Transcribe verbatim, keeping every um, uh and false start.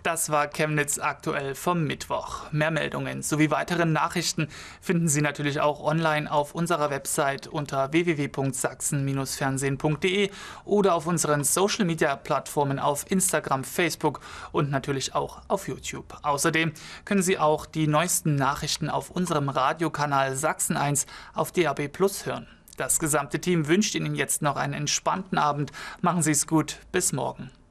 Das war Chemnitz aktuell vom Mittwoch. Mehr Meldungen sowie weitere Nachrichten finden Sie natürlich auch online auf unserer Website unter w w w punkt sachsen Bindestrich fernsehen punkt de oder auf unseren Social-Media-Plattformen auf Instagram, Facebook und natürlich auch auf YouTube. Außerdem können Sie auch die neuesten Nachrichten auf unserem Radiokanal Sachsen eins auf D A B Plus hören. Das gesamte Team wünscht Ihnen jetzt noch einen entspannten Abend. Machen Sie es gut. Bis morgen.